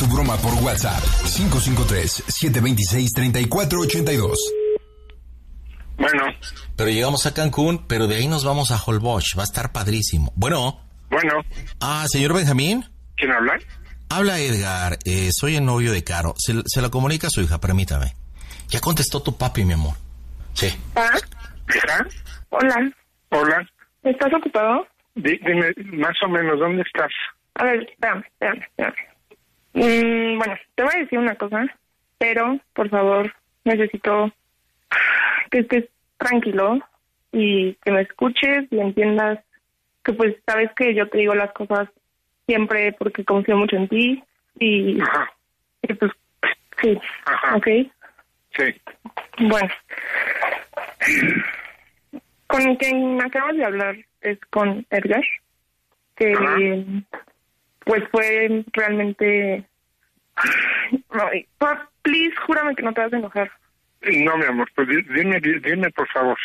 tu broma por WhatsApp. 553-726-3482. Bueno. Pero llegamos a Cancún, pero de ahí nos vamos a Holbox. Va a estar padrísimo. Bueno. Señor Benjamín. ¿Quién habla? Habla Edgar. Soy el novio de Caro. Se la comunica a su hija, permítame. Ya contestó tu papi, mi amor. Sí. ¿Hija? Hola. Hola. ¿Estás ocupado? Dime más o menos, ¿dónde estás? A ver, espérame. Bueno, te voy a decir una cosa, pero, por favor, necesito que estés tranquilo y que me escuches y entiendas que, pues, sabes que yo te digo las cosas siempre porque confío mucho en ti y pues, sí. Ajá. ¿Ok? Sí. Bueno. Con quien acabas de hablar es con Edgar, que pues fue realmente... Ay, please, júrame que no te vas a enojar. No, mi amor, pues dime por favor.